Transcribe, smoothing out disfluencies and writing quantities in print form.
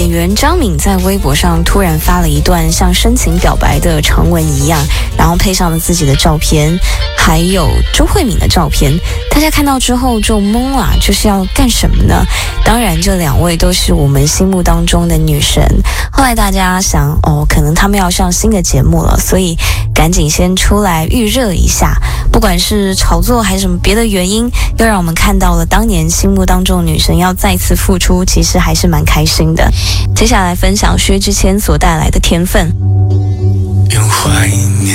演员张敏在微博上突然发了一段像深情表白的长文一样，然后配上了自己的照片，还有周慧敏的照片。大家看到之后就懵了，这是要干什么呢？当然这两位都是我们心目当中的女神。后来大家想，可能他们要上新的节目了，所以赶紧先出来预热一下。不管是炒作还是什么别的原因，又让我们看到了当年心目当中的女神要再次复出，其实还是蛮开心的。接下来分享薛之谦所带来的天分。 用怀念